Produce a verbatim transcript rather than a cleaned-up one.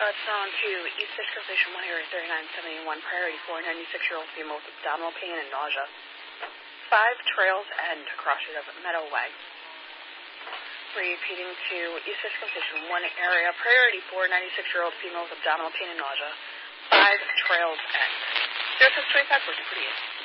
it's on to East Fishkill Station one area thirty-nine seventy-one, priority for ninety-six-year-old female with abdominal pain and nausea. five Trails End, crossing of Meadow Way. Repeating to East Fishkill Station one area, priority for ninety-six-year-old female with abdominal pain and nausea. five Trails End. zero six twenty-five, working for you.